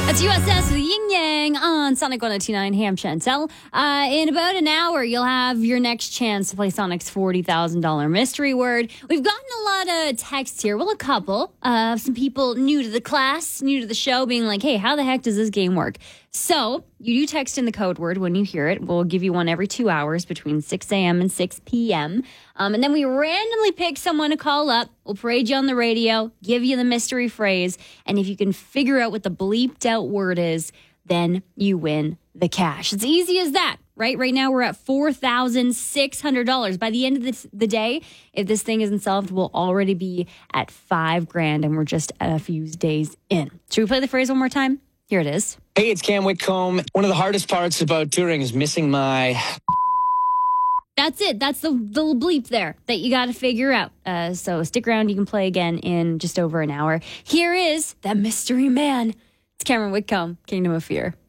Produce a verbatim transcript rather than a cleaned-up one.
That's U S S with Yin Yang on Sonic one oh two point nine Ham Chantel. Uh, in about an hour, you'll have your next chance to play Sonic's forty thousand dollars mystery word. We've gotten a lot of texts here. Well, a couple of some people new to the class, new to the show, being like, hey, how the heck does this game work? So you do text in the code word when you hear it. We'll give you one every two hours between six a.m. and six p.m. Um, and then we randomly pick someone to call up. We'll parade you on the radio, give you the mystery phrase. And if you can figure out what the bleeped out word is, then you win the cash. It's easy as that, right? Right now we're at four thousand six hundred dollars. By the end of this, the day, if this thing isn't solved, we'll already be at five grand and we're just a few days in. Should we play the phrase one more time? Here it is. Hey, it's Cam Whitcomb. One of the hardest parts about touring is missing my... That's it. That's the, the bleep there that you got to figure out. Uh, so stick around. You can play again in just over an hour. Here is the mystery man. It's Cameron Whitcomb, Kingdom of Fear.